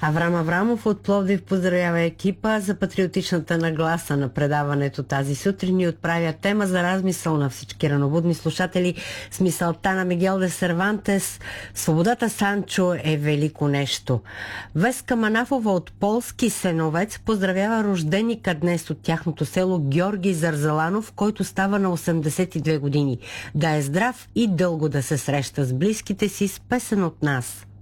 Аврам Аврамов от Пловдив поздравява екипа за патриотичната нагласа на предаването тази сутрин и отправя тема за размисъл на всички ранобудни слушатели с мисълта на Мигел де Сервантес: "Свободата, Санчо, е велико нещо". Веска Манафова от Полски Сеновец поздравява рожденика днес от тяхното село Георги Зарзаланов, който става на 82 години. Да е здрав и дълго да се среща с близките си с песен от нас.